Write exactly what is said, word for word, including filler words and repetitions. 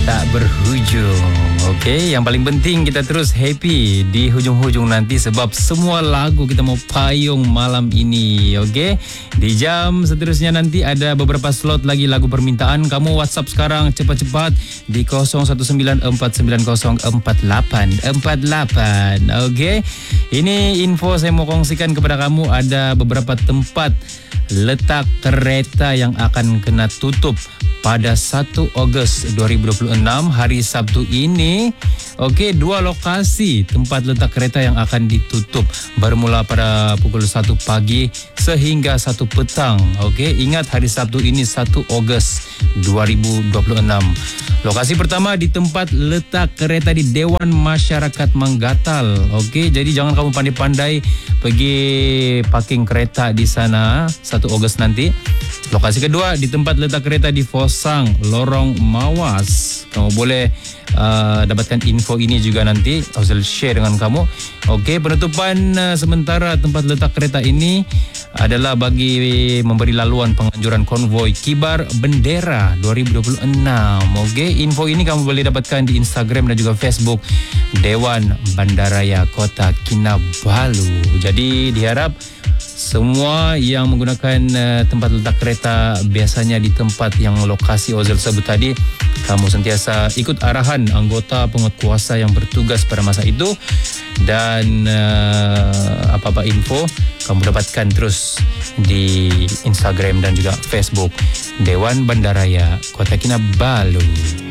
tak berhujung. Okey, yang paling penting kita terus happy di hujung-hujung nanti sebab semua lagu kita mau payung malam ini. Okey, di jam seterusnya nanti ada beberapa slot lagi lagu permintaan. Kamu WhatsApp sekarang cepat-cepat di kosong satu sembilan empat sembilan kosong empat lapan empat lapan. Okey, ini info saya mau kongsikan kepada kamu. Ada beberapa tempat letak kereta yang akan kena tutup pada satu Ogos dua ribu dua puluh enam, hari Sabtu ini. Okey, dua lokasi tempat letak kereta yang akan ditutup bermula pada pukul satu pagi sehingga satu petang. Okey, ingat hari Sabtu ini satu Ogos dua ribu dua puluh enam. Lokasi pertama di tempat letak kereta di Dewan Masyarakat Manggatal. Okey, jadi jangan kamu pandai-pandai pergi parking kereta di sana satu Ogos nanti. Lokasi kedua di tempat letak kereta di Fosang, Lorong Mawas. Kamu boleh uh, dapatkan info ini juga nanti. Saya share dengan kamu. Okey, penutupan uh, sementara tempat letak kereta ini adalah bagi memberi laluan penganjuran konvoi Kibar Bendera dua ribu dua puluh enam. Okey, info ini kamu boleh dapatkan di Instagram dan juga Facebook Dewan Bandaraya Kota Kinabalu. Jadi diharap semua yang menggunakan uh, tempat letak kereta biasanya di tempat yang lokasi Ozil sebut tadi, kamu sentiasa ikut arahan anggota penguatkuasa yang bertugas pada masa itu, dan uh, apa-apa info kamu dapatkan terus di Instagram dan juga Facebook Dewan Bandaraya Kota Kinabalu.